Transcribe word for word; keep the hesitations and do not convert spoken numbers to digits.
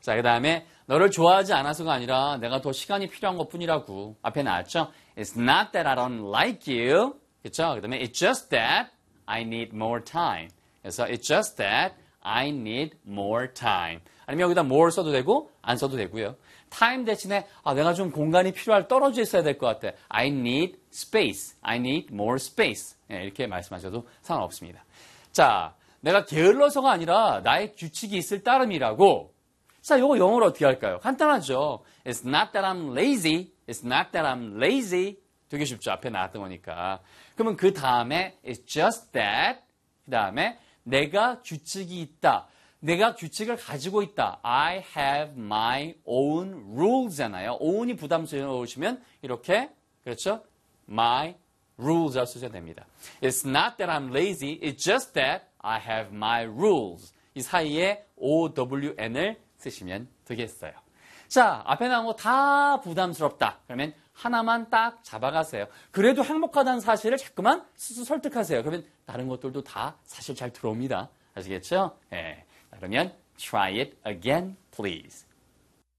자, 그 다음에 너를 좋아하지 않아서가 아니라 내가 더 시간이 필요한 것 뿐이라고. 앞에 나왔죠? It's not that I don't like you. 그렇죠? 그 다음에 It's just that I need more time. 그래서 It's just that I need more time. 아니면 여기다 more 써도 되고 안 써도 되고요. time 대신에 아, 내가 좀 공간이 필요할 떨어져 있어야 될 것 같아. I need space. I need more space. 네, 이렇게 말씀하셔도 상관없습니다. 자, 내가 게을러서가 아니라 나의 규칙이 있을 따름이라고. 자, 이거 영어로 어떻게 할까요? 간단하죠. It's not that I'm lazy. It's not that I'm lazy. 되게 쉽죠. 앞에 나왔던 거니까. 그러면 그 다음에 It's just that. 그 다음에 내가 규칙이 있다. 내가 규칙을 가지고 있다. I have my own rules잖아요. own이 부담스러우시면 이렇게 그렇죠? my rules 쓰셔야 됩니다. It's not that I'm lazy. It's just that I have my rules. 이 사이에 own을 쓰시면 되겠어요. 자, 앞에 나온 거 다 부담스럽다. 그러면 하나만 딱 잡아가세요. 그래도 행복하다는 사실을 자꾸만 스스로 설득하세요. 그러면 다른 것들도 다 사실 잘 들어옵니다. 아시겠죠? 예. 그러면 try it again, please.